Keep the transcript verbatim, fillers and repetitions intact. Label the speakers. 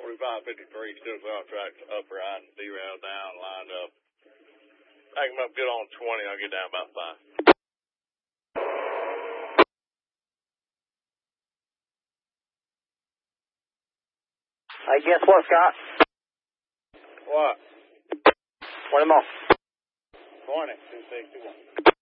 Speaker 1: forty-five fifty-three, still out tracks up right, derail down, lined up. I can up good on twenty, I'll get down about five.
Speaker 2: Hey, guess what, Scott?
Speaker 1: What?
Speaker 2: twenty more.
Speaker 1: twenty, two sixty-one.